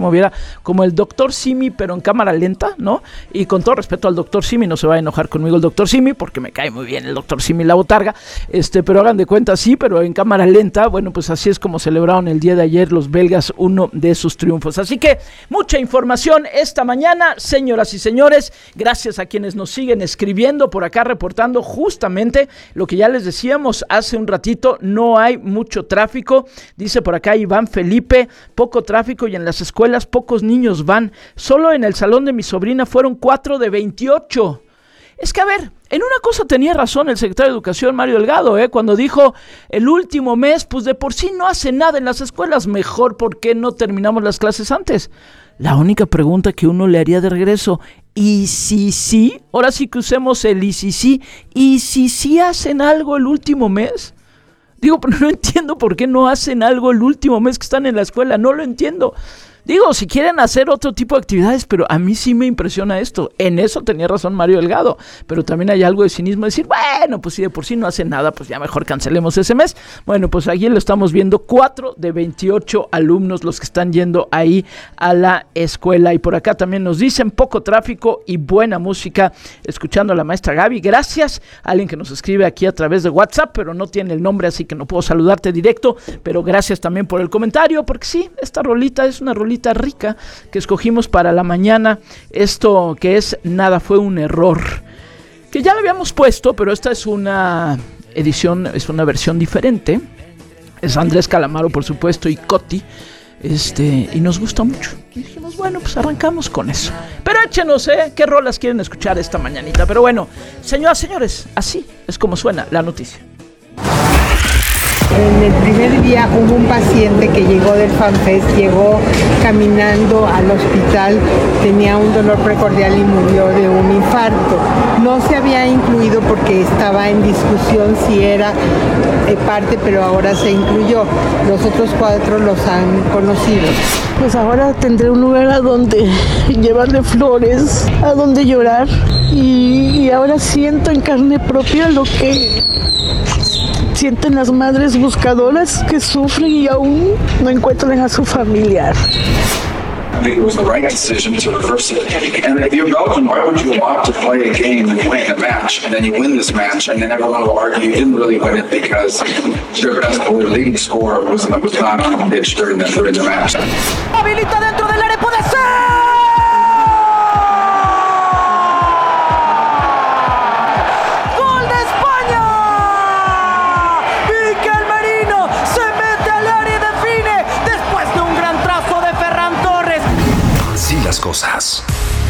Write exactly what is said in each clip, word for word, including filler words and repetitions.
moviera como el doctor Simi, pero en cámara lenta, ¿no? Y con todo respeto al doctor Simi, no se va a enojar conmigo el doctor Simi, porque me cae muy bien el doctor Simi La Botarga, este, pero hagan de cuenta, sí, pero en cámara lenta. Bueno, pues así es como celebraron el día de ayer los belgas uno de sus triunfos. Así que mucha información esta mañana, señoras y señores. Gracias a quienes nos siguen escribiendo por acá, reportando justamente lo que ya les decíamos hace un ratito. No hay mucho tráfico, dice por acá Iván Felipe, poco tráfico y en las escuelas pocos niños van. Solo en el salón de mi sobrina fueron cuatro de veintiocho. Es que a ver, en una cosa tenía razón el secretario de Educación, Mario Delgado, ¿eh? Cuando dijo el último mes, pues de por sí no hace nada en las escuelas, mejor ¿por qué no terminamos las clases antes? La única pregunta que uno le haría de regreso, ¿y si sí? Ahora sí que usemos el y si sí, ¿y si sí hacen algo el último mes? Digo, pero no entiendo por qué no hacen algo el último mes que están en la escuela, no lo entiendo. Digo, si quieren hacer otro tipo de actividades, pero a mí sí me impresiona esto. En eso tenía razón Mario Delgado, pero también hay algo de cinismo, decir, bueno, pues si de por sí no hacen nada, pues ya mejor cancelemos ese mes. Bueno, pues aquí lo estamos viendo, cuatro de veintiocho alumnos los que están yendo ahí a la escuela. Y por acá también nos dicen, poco tráfico y buena música, escuchando a la maestra Gaby. Gracias, alguien que nos escribe aquí a través de WhatsApp, pero no tiene el nombre, así que no puedo saludarte directo, pero gracias también por el comentario, porque sí, esta rolita es una rolita rica que escogimos para la mañana, esto que es Nada fue un error, que ya lo habíamos puesto, pero esta es una edición, es una versión diferente, es Andrés Calamaro por supuesto y Coti, este, y nos gusta mucho, y dijimos bueno, pues arrancamos con eso, pero échenos, eh, qué rolas quieren escuchar esta mañanita, pero bueno, señoras, señores, así es como suena la noticia. En el primer día hubo un paciente que llegó del FanFest, llegó caminando al hospital, tenía un dolor precordial y murió de un infarto. No se había incluido porque estaba en discusión si era parte, pero ahora se incluyó. Los otros cuatro los han conocido. Pues ahora tendré un lugar a donde llevarle flores, a donde llorar y, y ahora siento en carne propia lo que sienten las madres buscadoras que sufren y aún no encuentran a su familiar. I think it was the right decision to reverse it. And if you're going, why would you want to play a game and win a match, and then you win this match, and then everyone will argue you didn't really win it because their best or leading scorer was, was not on the pitch during the, during the match. Habilita dentro del área, puede ser. Cosas.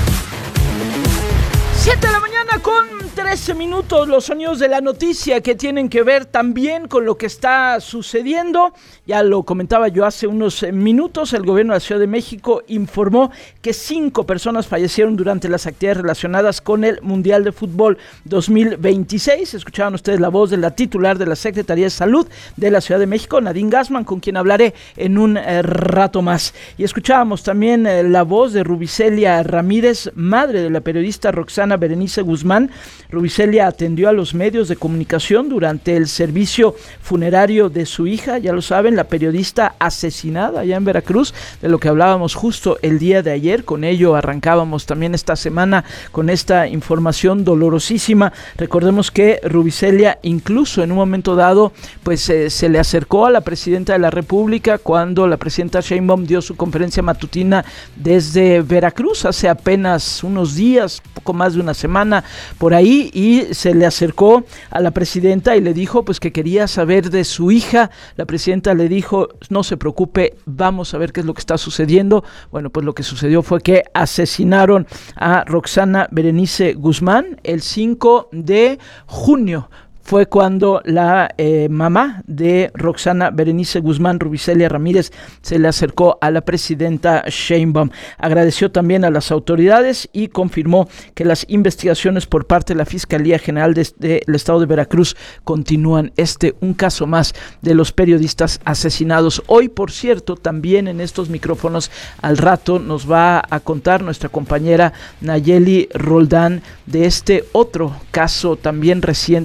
siete de la mañana con trece minutos, los sonidos de la noticia que tienen que ver también con lo que está sucediendo. Ya lo comentaba yo hace unos minutos, el gobierno de la Ciudad de México informó que cinco personas fallecieron durante las actividades relacionadas con el Mundial de Fútbol dos mil veintiséis. Escuchaban ustedes la voz de la titular de la Secretaría de Salud de la Ciudad de México, Nadine Gassman, con quien hablaré en un eh, rato más. Y escuchábamos también eh, la voz de Rubicelia Ramírez, madre de la periodista Roxana Berenice Guzmán. Rubicelia atendió a los medios de comunicación durante el servicio funerario de su hija, ya lo saben, la periodista asesinada allá en Veracruz, de lo que hablábamos justo el día de ayer. Con ello arrancábamos también esta semana con esta información dolorosísima. Recordemos que Rubicelia incluso en un momento dado pues eh, se le acercó a la presidenta de la República cuando la presidenta Sheinbaum dio su conferencia matutina desde Veracruz hace apenas unos días, poco más de una semana por ahí, y se le acercó a la presidenta y le dijo pues que quería saber de su hija. La presidenta le dijo, no se preocupe, vamos a ver qué es lo que está sucediendo. Bueno, pues lo que sucedió fue que asesinaron a Roxana Berenice Guzmán el cinco de junio. Fue cuando la eh, mamá de Roxana Berenice Guzmán, Rubicelia Ramírez, se le acercó a la presidenta Sheinbaum. Agradeció también a las autoridades y confirmó que las investigaciones por parte de la Fiscalía General del de, de Estado de Veracruz continúan. Este, un caso más de los periodistas asesinados. Hoy, por cierto, también en estos micrófonos, al rato nos va a contar nuestra compañera Nayeli Roldán de este otro caso también reciente, el periodista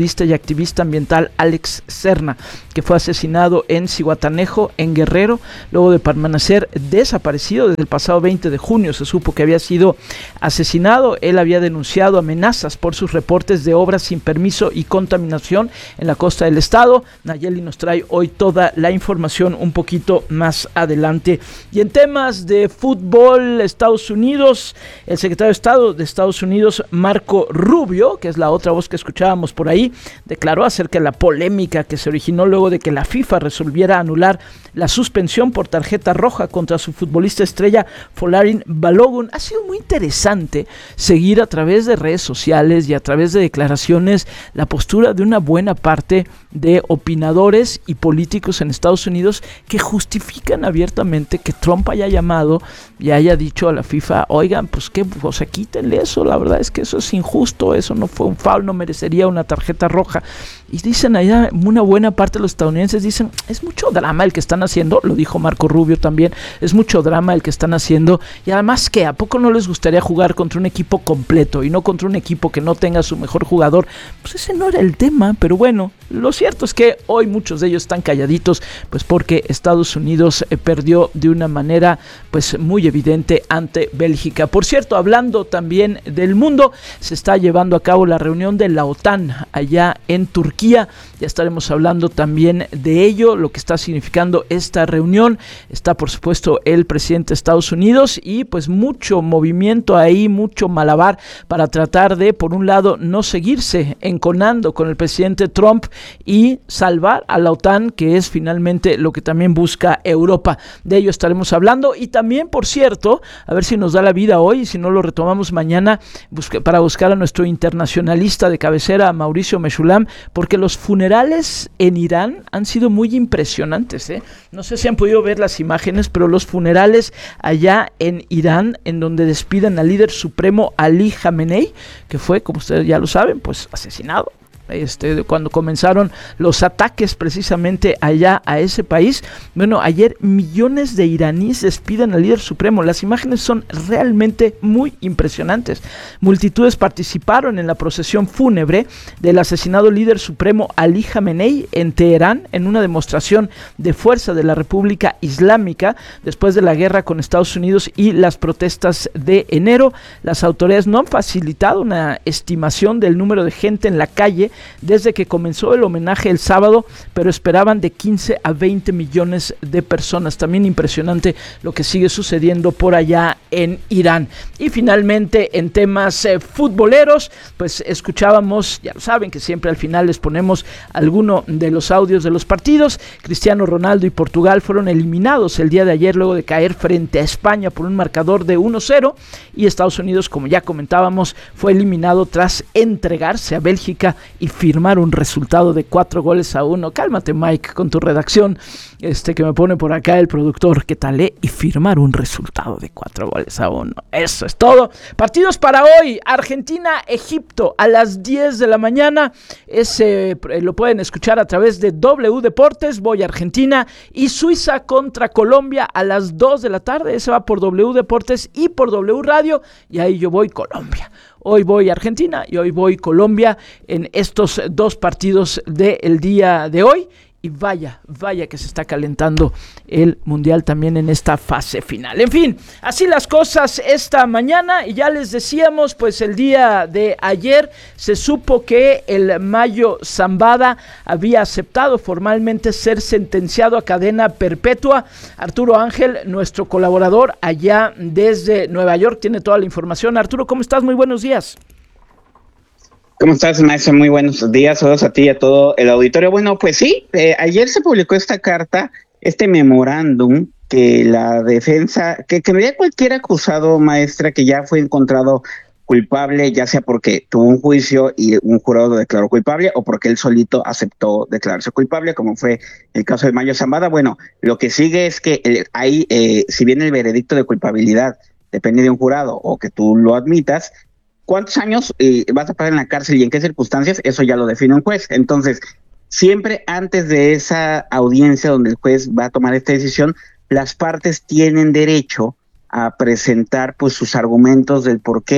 periodista y activista ambiental Alex Serna, que fue asesinado en Zihuatanejo, en Guerrero, luego de permanecer desaparecido desde el pasado veinte de junio. Se supo que había sido asesinado. Él había denunciado amenazas por sus reportes de obras sin permiso y contaminación en la costa del estado. Nayeli nos trae hoy toda la información un poquito más adelante. Y en temas de fútbol, Estados Unidos, el secretario de Estado de Estados Unidos, Marco Rubio, que es la otra voz que escuchábamos por ahí, declaró acerca de la polémica que se originó luego de que la FIFA resolviera anular la suspensión por tarjeta roja contra su futbolista estrella Folarin Balogun. Ha sido muy interesante seguir a través de redes sociales y a través de declaraciones la postura de una buena parte de opinadores y políticos en Estados Unidos que justifican abiertamente que Trump haya llamado y haya dicho a la FIFA, oigan, pues que, o sea, quítenle eso, la verdad es que eso es injusto, eso no fue un foul, no merecería una tarjeta roja. Y dicen allá, una buena parte de los estadounidenses dicen, es mucho drama el que están haciendo, lo dijo Marco Rubio también, es mucho drama el que están haciendo, y además que ¿a poco no les gustaría jugar contra un equipo completo y no contra un equipo que no tenga su mejor jugador? Pues ese no era el tema, pero bueno, lo cierto es que hoy muchos de ellos están calladitos, pues porque Estados Unidos eh, perdió de una manera pues muy evidente ante Bélgica. Por cierto, hablando también del mundo, se está llevando a cabo la reunión de la OTAN allá en Turquía. Ya estaremos hablando también de ello, lo que está significando esta reunión. Está por supuesto el presidente de Estados Unidos y pues mucho movimiento ahí, mucho malabar para tratar de, por un lado, no seguirse enconando con el presidente Trump y salvar a la OTAN, que es finalmente lo que también busca Europa. De ello estaremos hablando y también, por cierto, a ver si nos da la vida hoy y si no lo retomamos mañana, busque, para buscar a nuestro internacionalista de cabecera, Mauricio Mechulam, porque los funerales en Irán han sido muy impresionantes, ¿eh? No sé si han podido ver las imágenes, pero los funerales allá en Irán, en donde despiden al líder supremo Ali Khamenei, que fue, como ustedes ya lo saben, pues asesinado. Este, cuando comenzaron los ataques precisamente allá a ese país. Bueno, ayer millones de iraníes despiden al líder supremo. Las imágenes son realmente muy impresionantes. Multitudes participaron en la procesión fúnebre del asesinado líder supremo Ali Khamenei en Teherán, en una demostración de fuerza de la República Islámica después de la guerra con Estados Unidos y las protestas de enero. Las autoridades no han facilitado una estimación del número de gente en la calle desde que comenzó el homenaje el sábado, pero esperaban de quince a veinte millones de personas. También impresionante lo que sigue sucediendo por allá en Irán. Y finalmente, en temas eh, futboleros, pues escuchábamos, ya lo saben que siempre al final les ponemos alguno de los audios de los partidos. Cristiano Ronaldo y Portugal fueron eliminados el día de ayer luego de caer frente a España por un marcador de uno cero, y Estados Unidos, como ya comentábamos, fue eliminado tras entregarse a Bélgica y firmar un resultado de cuatro goles a uno. Cálmate, Mike, con tu redacción, este que me pone por acá el productor. ¿Qué tal, eh? Y firmar un resultado de cuatro goles a uno. Eso es todo. Partidos para hoy: Argentina-Egipto a las diez de la mañana. Ese eh, lo pueden escuchar a través de W Deportes. Voy a Argentina. Y Suiza contra Colombia a las dos de la tarde. Ese va por W Deportes y por W Radio. Y ahí yo voy Colombia. Hoy voy a Argentina y hoy voy Colombia en estos dos partidos del día de hoy. Y vaya, vaya que se está calentando el Mundial también en esta fase final. En fin, así las cosas esta mañana. Y ya les decíamos, pues el día de ayer se supo que el Mayo Zambada había aceptado formalmente ser sentenciado a cadena perpetua. Arturo Ángel, nuestro colaborador allá desde Nueva York, tiene toda la información. Arturo, ¿cómo estás? Muy buenos días. ¿Cómo estás, maestro? Muy buenos días, saludos a ti y a todo el auditorio. Bueno, pues sí, eh, ayer se publicó esta carta, este memorándum que la defensa, que, que veía cualquier acusado, maestra, que ya fue encontrado culpable, ya sea porque tuvo un juicio y un jurado lo declaró culpable o porque él solito aceptó declararse culpable, como fue el caso de Mayo Zambada. Bueno, lo que sigue es que eh, hay, eh, si bien el veredicto de culpabilidad depende de un jurado o que tú lo admitas, ¿cuántos años eh, vas a pasar en la cárcel y en qué circunstancias? Eso ya lo define un juez. Entonces, siempre antes de esa audiencia donde el juez va a tomar esta decisión, las partes tienen derecho a presentar pues sus argumentos del por qué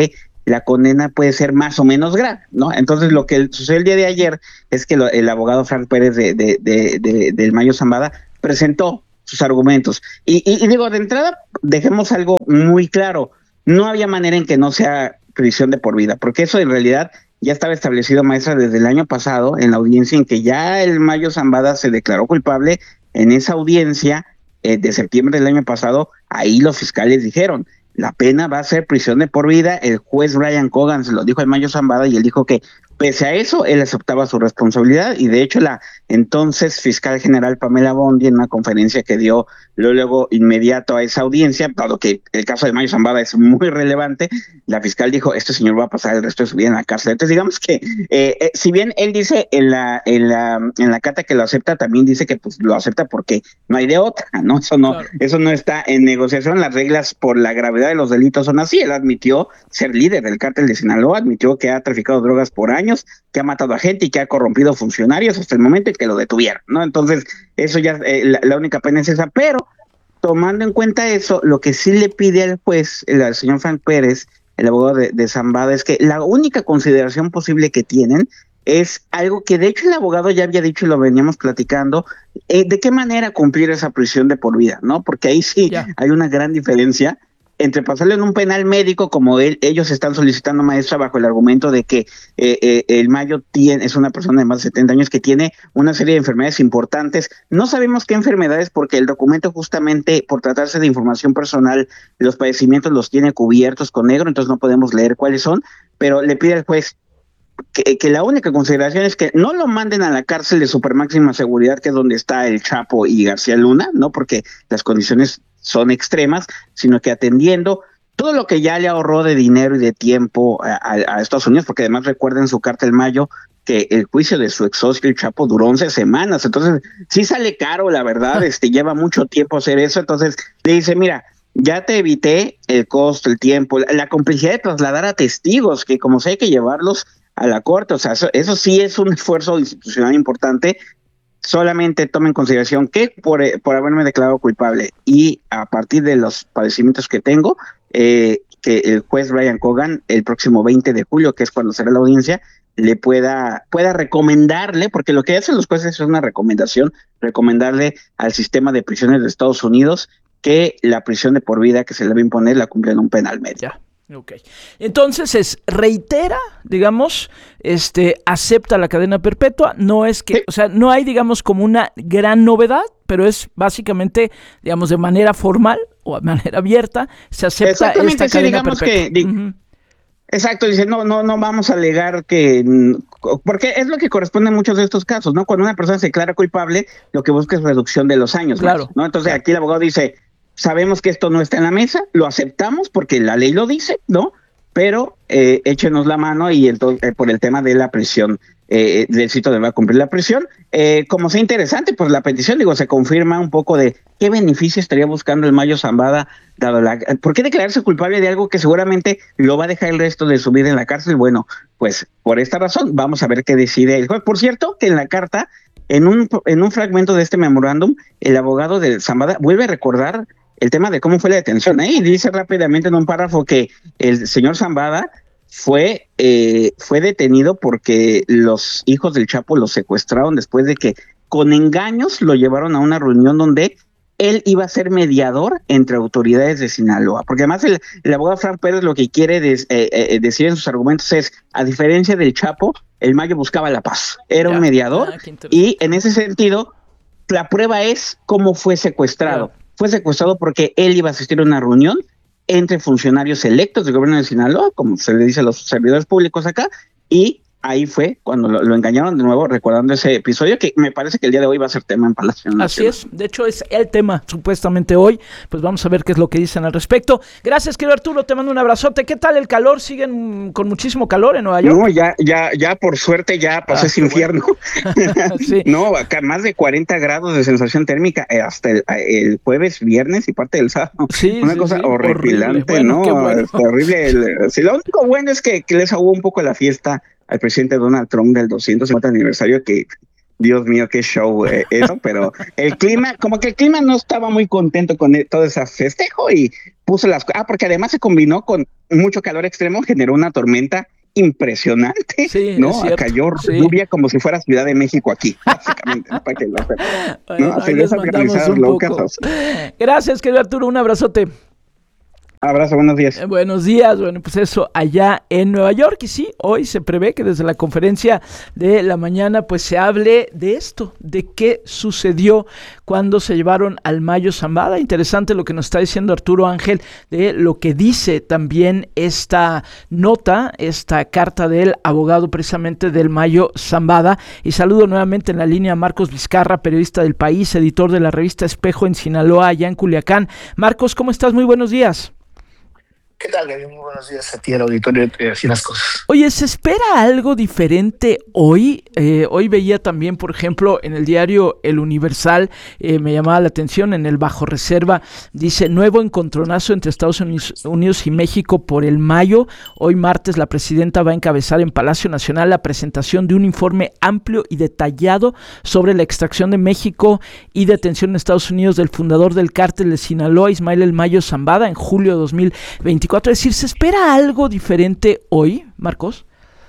la condena puede ser más o menos grave, ¿no? Entonces lo que sucedió el día de ayer es que lo, el abogado Frank Pérez de, de, de, de, del Mayo Zambada presentó sus argumentos. Y, y, y digo, de entrada, dejemos algo muy claro, no había manera en que no sea prisión de por vida, porque eso en realidad ya estaba establecido, maestra, desde el año pasado en la audiencia en que ya el Mayo Zambada se declaró culpable. En esa audiencia eh, de septiembre del año pasado, ahí los fiscales dijeron, la pena va a ser prisión de por vida. El juez Brian Cogan se lo dijo al Mayo Zambada y él dijo que pese a eso, él aceptaba su responsabilidad, y de hecho la entonces fiscal general Pamela Bondi, en una conferencia que dio luego, luego inmediato a esa audiencia, dado que el caso de Mayo Zambada es muy relevante, la fiscal dijo, este señor va a pasar el resto de su vida en la cárcel. Entonces digamos que, eh, eh, si bien él dice en la, en la en la carta que lo acepta, también dice que pues lo acepta porque no hay de otra, ¿no? Eso no, claro. Eso no está en negociación, las reglas por la gravedad de los delitos son así. Él admitió ser líder del cártel de Sinaloa, admitió que ha traficado drogas por años, que ha matado a gente y que ha corrompido funcionarios hasta el momento en que lo detuvieron, ¿no? Entonces, eso ya, eh, la, la única pena es esa, pero tomando en cuenta eso, lo que sí le pide al juez, el, al señor Frank Pérez, el abogado de, de Zambada, es que la única consideración posible que tienen es algo que de hecho el abogado ya había dicho y lo veníamos platicando, eh, de qué manera cumplir esa prisión de por vida, ¿no? Porque ahí sí yeah. hay una gran diferencia entre pasarle en un penal médico, como él, ellos están solicitando, maestra, bajo el argumento de que eh, eh, el Mayo tiene, es una persona de más de setenta años que tiene una serie de enfermedades importantes. No sabemos qué enfermedades, porque el documento, justamente por tratarse de información personal, los padecimientos los tiene cubiertos con negro, entonces no podemos leer cuáles son, pero le pide al juez que, que la única consideración es que no lo manden a la cárcel de supermáxima seguridad, que es donde está el Chapo y García Luna, ¿no? Porque las condiciones son extremas, sino que atendiendo todo lo que ya le ahorró de dinero y de tiempo a, a, a Estados Unidos, porque además recuerden su carta el Mayo, que el juicio de su ex socio, el Chapo, duró once semanas, entonces sí sale caro, la verdad, este lleva mucho tiempo hacer eso, entonces le dice, mira, ya te evité el costo, el tiempo, la, la complejidad de trasladar a testigos, que como sé hay que llevarlos a la corte, o sea, eso, eso sí es un esfuerzo institucional importante. Solamente toma en consideración que por, por haberme declarado culpable y a partir de los padecimientos que tengo, eh, que el juez Brian Cogan el próximo veinte de julio, que es cuando será la audiencia, le pueda, pueda recomendarle, porque lo que hacen los jueces es una recomendación, recomendarle al sistema de prisiones de Estados Unidos que la prisión de por vida que se le va a imponer la cumpla en un penal médico. Ya. Ok, entonces es reitera, digamos, este acepta la cadena perpetua, no es que, sí. o sea, no hay, digamos, como una gran novedad, pero es básicamente, digamos, de manera formal o de manera abierta, se acepta esta sí, cadena perpetua. Que, di, uh-huh. Exacto, dice, no, no, no vamos a alegar que, porque es lo que corresponde en muchos de estos casos, ¿no? Cuando una persona se declara culpable, lo que busca es reducción de los años, claro, más, ¿no? Entonces claro. aquí el abogado dice, sabemos que esto no está en la mesa, lo aceptamos porque la ley lo dice, ¿no? Pero eh, échenos la mano y entonces eh, por el tema de la prisión, eh, del sitio donde va a cumplir la prisión. Eh, como sea interesante, pues la petición, digo, se confirma un poco de qué beneficio estaría buscando el Mayo Zambada, dado la... ¿Por qué declararse culpable de algo que seguramente lo va a dejar el resto de su vida en la cárcel? Bueno, pues por esta razón vamos a ver qué decide el juez. Por cierto, que en la carta, en un, en un fragmento de este memorándum, el abogado de Zambada vuelve a recordar el tema de cómo fue la detención. Ahí dice rápidamente en un párrafo que el señor Zambada fue, eh, fue detenido porque los hijos del Chapo lo secuestraron después de que con engaños lo llevaron a una reunión donde él iba a ser mediador entre autoridades de Sinaloa. Porque además el, el abogado Frank Pérez lo que quiere des, eh, eh, decir en sus argumentos es, a diferencia del Chapo, el Mayo buscaba la paz. Era ya, un mediador ah, y en ese sentido la prueba es cómo fue secuestrado. Ya. Fue secuestrado porque él iba a asistir a una reunión entre funcionarios electos del gobierno de Sinaloa, como se le dice a los servidores públicos acá, y ahí fue cuando lo, lo engañaron de nuevo, recordando ese episodio que me parece que el día de hoy va a ser tema en Palacio Nacional. Así es, de hecho es el tema supuestamente hoy, pues vamos a ver qué es lo que dicen al respecto. Gracias, querido Arturo, te mando un abrazote. ¿Qué tal el calor? ¿Siguen con muchísimo calor en Nueva York? No, ya, ya, ya por suerte ya pasó ah, ese infierno. Bueno. Sí. No, acá más de cuarenta grados de sensación térmica eh, hasta el, el jueves, viernes y parte del sábado. Sí, Una sí, cosa sí. horripilante, horrible. Bueno, ¿no? Bueno. Horrible. El, sí, lo único bueno es que, que les ahogó un poco la fiesta al presidente Donald Trump del doscientos cincuenta aniversario, que Dios mío, qué show eh, eso, pero el clima, como que el clima no estaba muy contento con el, todo ese festejo y puso las... Ah, porque además se combinó con mucho calor extremo, generó una tormenta impresionante, sí, ¿no? Cayó sí. lluvia como si fuera Ciudad de México aquí, básicamente, ¿no? Para que lo sepan. Bueno, ¿No? ahí Así de les esas mandamos granizadas un locas. poco. Así. Gracias, querido Arturo, un abrazote. Abrazo, buenos días. Eh, buenos días, bueno, pues eso, allá en Nueva York, y sí, hoy se prevé que desde la conferencia de la mañana, pues se hable de esto, de qué sucedió cuando se llevaron al Mayo Zambada. Interesante lo que nos está diciendo Arturo Ángel, de lo que dice también esta nota, esta carta del abogado precisamente del Mayo Zambada. Y saludo nuevamente en la línea a Marcos Vizcarra, periodista del País, editor de la revista Espejo en Sinaloa, allá en Culiacán. Marcos, ¿cómo estás? Muy buenos días. ¿Qué tal, Gaby? Muy buenos días a ti, al auditorio de Así las Cosas. Oye, ¿se espera algo diferente hoy? Eh, hoy veía también, por ejemplo, en el diario El Universal, eh, me llamaba la atención, en el Bajo Reserva, dice, nuevo encontronazo entre Estados Unidos y México por el Mayo. Hoy martes la presidenta va a encabezar en Palacio Nacional la presentación de un informe amplio y detallado sobre la extracción de México y detención en Estados Unidos del fundador del cártel de Sinaloa, Ismael El Mayo Zambada, en julio de dos mil veinticuatro. Es decir, ¿se espera algo diferente hoy, Marcos?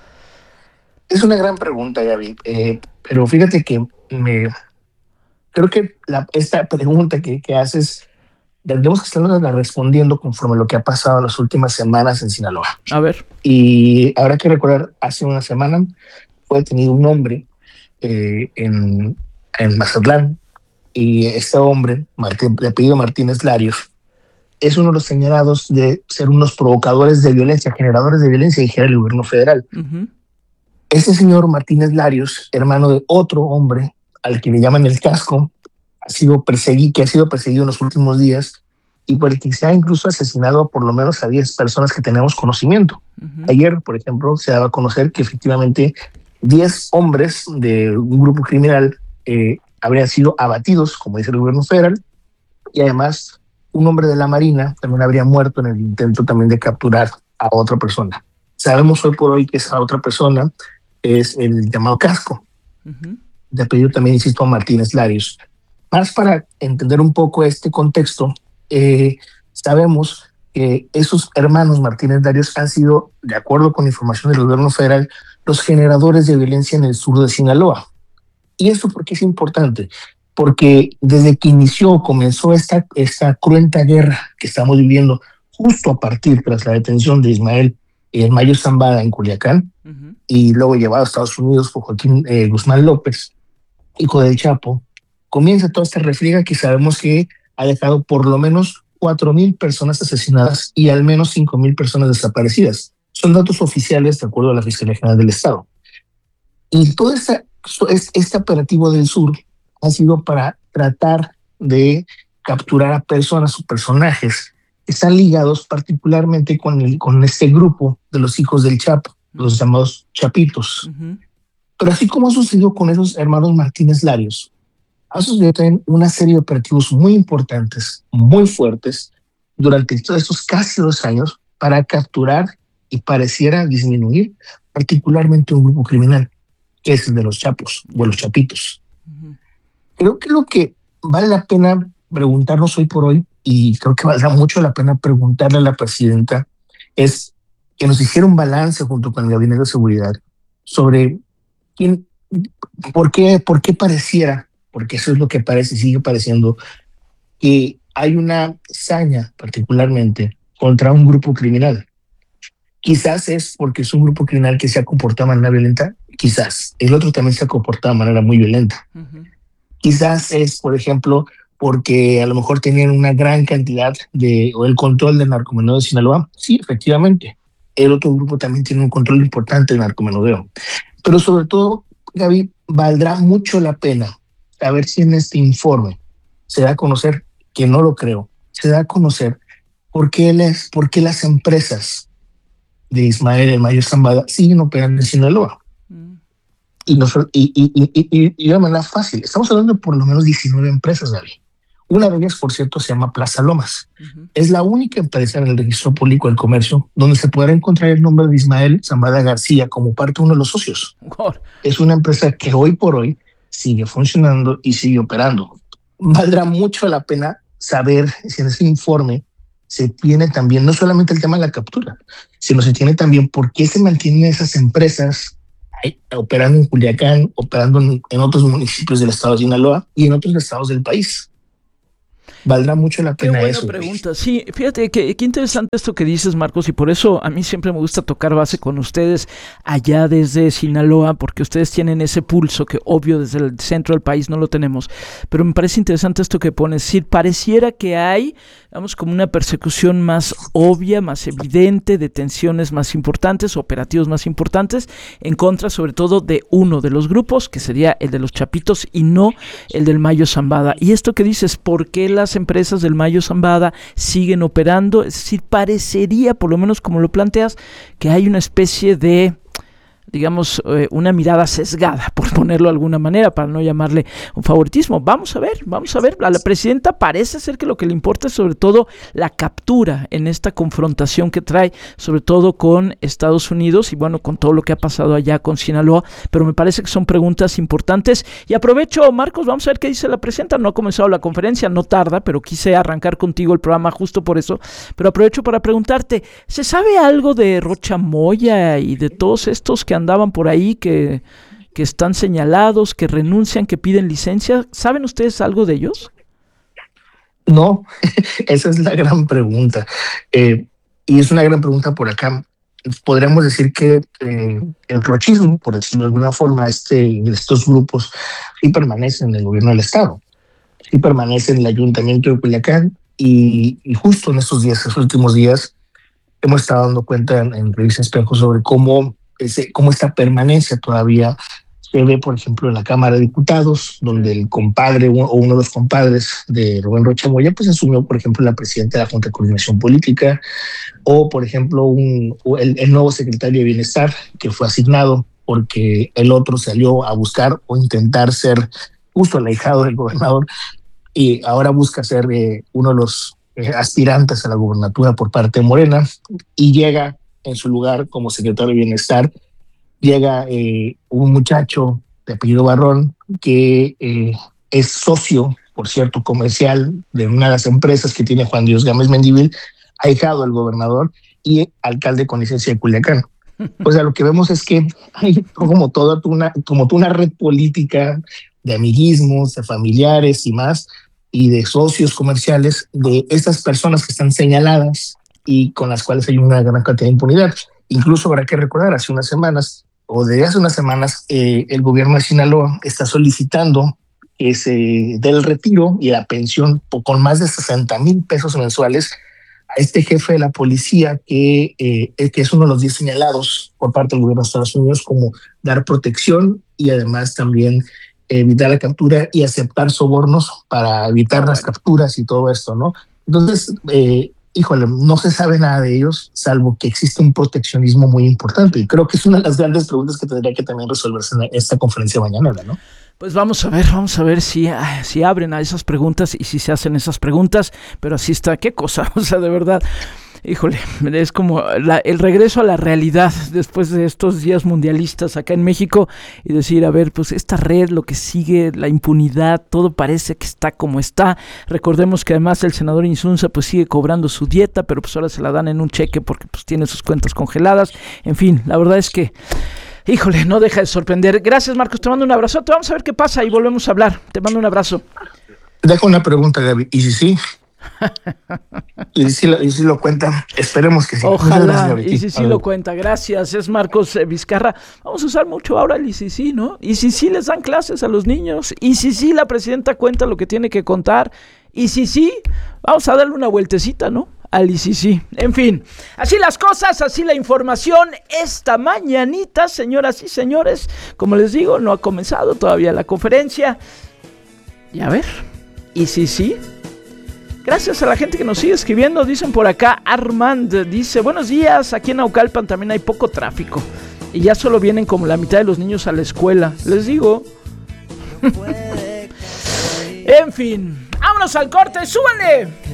Es una gran pregunta, Gaby, eh, pero fíjate que me creo que la, esta pregunta que, que haces tendremos que estarla respondiendo conforme a lo que ha pasado en las últimas semanas en Sinaloa. A ver. Y habrá que recordar, hace una semana fue detenido un hombre eh, en, en Mazatlán, y este hombre, Martín, de apellido Martínez Larios, es uno de los señalados de ser unos provocadores de violencia, generadores de violencia, dijera el gobierno federal. Uh-huh. Ese señor Martínez Larios, hermano de otro hombre al que le llaman el Casco, ha sido perseguido, que ha sido perseguido en los últimos días y por el que se ha incluso asesinado por lo menos a diez personas que tenemos conocimiento. Uh-huh. Ayer, por ejemplo, se daba a conocer que efectivamente diez hombres de un grupo criminal eh, habrían sido abatidos, como dice el gobierno federal, y además un hombre de la Marina también habría muerto en el intento también de capturar a otra persona. Sabemos hoy por hoy que esa otra persona es el llamado Casco, uh-huh. de apellido también, insisto, Martínez Larios. Más para entender un poco este contexto, eh, sabemos que esos hermanos Martínez Larios han sido, de acuerdo con información del gobierno federal, los generadores de violencia en el sur de Sinaloa. ¿Y esto por qué es importante? Porque desde que inició, comenzó esta, esta cruenta guerra que estamos viviendo justo a partir tras la detención de Ismael El Mayo Zambada en Culiacán, uh-huh. y luego llevado a Estados Unidos por Joaquín eh, Guzmán López, hijo del Chapo, comienza toda esta refriega que sabemos que ha dejado por lo menos cuatro mil personas asesinadas y al menos cinco mil personas desaparecidas. Son datos oficiales de acuerdo a la Fiscalía General del Estado. Y todo esta, este operativo del sur ha sido para tratar de capturar a personas o personajes que están ligados particularmente con, el, con este grupo de los hijos del Chapo, los llamados Chapitos. Uh-huh. Pero así como ha sucedido con esos hermanos Martínez Larios, ha sucedido también una serie de operativos muy importantes, muy fuertes, durante todos estos casi dos años para capturar y pareciera disminuir particularmente un grupo criminal, que es el de los Chapos o los Chapitos. Uh-huh. Creo que lo que vale la pena preguntarnos hoy por hoy, y creo que valdrá mucho la pena preguntarle a la presidenta, es que nos hiciera un balance junto con el Gabinete de Seguridad sobre quién, por qué, por qué pareciera, porque eso es lo que parece, sigue pareciendo, que hay una saña particularmente contra un grupo criminal. Quizás es porque es un grupo criminal que se ha comportado de manera violenta, quizás. El otro también se ha comportado de manera muy violenta. Uh-huh. Quizás es, por ejemplo, porque a lo mejor tenían una gran cantidad de, o el control del narcomenudeo de Sinaloa. Sí, efectivamente. El otro grupo también tiene un control importante del narcomenudeo. Pero sobre todo, Gaby, valdrá mucho la pena saber si en este informe se da a conocer, que no lo creo, se da a conocer por qué, les, por qué las empresas de Ismael El Mayo Zambada siguen operando en Sinaloa. Mm. Y, no, y, y, y, y, y de una manera fácil. Estamos hablando de por lo menos diecinueve empresas, Gaby. Una de ellas, por cierto, se llama Plaza Lomas. Uh-huh. Es la única empresa en el registro público del comercio donde se podrá encontrar el nombre de Ismael Zambada García como parte de uno de los socios. Oh. Es una empresa que hoy por hoy sigue funcionando y sigue operando. Valdrá mucho la pena saber si en ese informe se tiene también, no solamente el tema de la captura, sino se tiene también por qué se mantienen esas empresas ahí, operando en Culiacán, operando en, en otros municipios del estado de Sinaloa y en otros estados del país. Valdrá mucho la pena. Qué buena eso. Pregunta. Sí, fíjate que qué interesante esto que dices, Marcos, y por eso a mí siempre me gusta tocar base con ustedes allá desde Sinaloa, porque ustedes tienen ese pulso que obvio desde el centro del país no lo tenemos, pero me parece interesante esto que pones. Sí, pareciera que hay, vamos, como una persecución más obvia, más evidente, detenciones más importantes, operativos más importantes, en contra sobre todo de uno de los grupos, que sería el de los Chapitos y no el del Mayo Zambada. Y esto que dices, ¿por qué las empresas del Mayo Zambada siguen operando? Es decir, parecería, por lo menos como lo planteas, que hay una especie de, digamos, eh, una mirada sesgada, por ponerlo de alguna manera, para no llamarle un favoritismo. Vamos a ver, vamos a ver. A la presidenta parece ser que lo que le importa es sobre todo la captura en esta confrontación que trae, sobre todo con Estados Unidos y bueno, con todo lo que ha pasado allá con Sinaloa, pero me parece que son preguntas importantes. Y aprovecho, Marcos, vamos a ver qué dice la presidenta. No ha comenzado la conferencia, no tarda, pero quise arrancar contigo el programa justo por eso, pero aprovecho para preguntarte, ¿se sabe algo de Rocha Moya y de todos estos que andaban por ahí, que, que están señalados, que renuncian, que piden licencia? ¿Saben ustedes algo de ellos? No, esa es la gran pregunta. Eh, y es una gran pregunta por acá. Podríamos decir que eh, el rochismo, por decirlo de alguna forma, este, estos grupos sí permanecen en el gobierno del estado, sí permanecen en el ayuntamiento de Culiacán y, y justo en estos días, estos últimos días, hemos estado dando cuenta en, en Revista Espejo sobre cómo Ese, como esta permanencia todavía se ve, por ejemplo, en la Cámara de Diputados, donde el compadre o uno de los compadres de Rubén Rocha Moya pues asumió, por ejemplo, la presidenta de la Junta de Coordinación Política, o, por ejemplo, un, el, el nuevo secretario de Bienestar que fue asignado porque el otro salió a buscar o intentar ser justo el ahijado del gobernador y ahora busca ser eh, uno de los eh, aspirantes a la gubernatura por parte de Morena y llega en su lugar como secretario de Bienestar, llega eh, un muchacho de apellido Barrón que eh, es socio, por cierto, comercial de una de las empresas que tiene Juan Dios Gámez Mendívil, ahijado del gobernador y alcalde con licencia de Culiacán. O sea, lo que vemos es que hay como toda una, como toda una red política de amiguismos, de familiares y más, y de socios comerciales de estas personas que están señaladas y con las cuales hay una gran cantidad de impunidad. Incluso habrá que recordar, hace unas semanas, o desde hace unas semanas, eh, el gobierno de Sinaloa está solicitando que se dé el retiro y la pensión con más de sesenta mil pesos mensuales a este jefe de la policía que, eh, que es uno de los diez señalados por parte del gobierno de Estados Unidos como dar protección y además también evitar la captura y aceptar sobornos para evitar las capturas y todo esto, ¿no? Entonces, eh, híjole, no se sabe nada de ellos, salvo que existe un proteccionismo muy importante. Y creo que es una de las grandes preguntas que tendría que también resolverse en esta conferencia mañana, ¿no? Pues vamos a ver, vamos a ver si, si abren a esas preguntas y si se hacen esas preguntas, pero así está, qué cosa, o sea, de verdad, híjole, es como la, el regreso a la realidad después de estos días mundialistas acá en México y decir, a ver, pues esta red, lo que sigue, la impunidad, todo parece que está como está. Recordemos que además el senador Insunza pues sigue cobrando su dieta, pero pues ahora se la dan en un cheque porque pues tiene sus cuentas congeladas. En fin, la verdad es que, híjole, no deja de sorprender. Gracias, Marcos, te mando un abrazo. Te vamos a ver qué pasa y volvemos a hablar. Te mando un abrazo. Dejo una pregunta, Gaby. ¿Y si sí? y, si lo, y si lo cuenta, esperemos que sí. Ojalá, y si sí lo cuenta. Gracias, es Marcos Vizcarra. Vamos a usar mucho ahora el I C C, ¿no? Y si sí les dan clases a los niños. Y si sí la presidenta cuenta lo que tiene que contar. Y si sí, vamos a darle una vueltecita, ¿no? Al I C C. En fin, así las cosas, así la información esta mañanita, señoras y señores. Como les digo, no ha comenzado todavía la conferencia. Y a ver, y si sí. Gracias a la gente que nos sigue escribiendo. Dicen por acá, Armand dice, buenos días, aquí en Naucalpan también hay poco tráfico. Y ya solo vienen como la mitad de los niños a la escuela. Les digo. En fin, vámonos al corte, súbanle.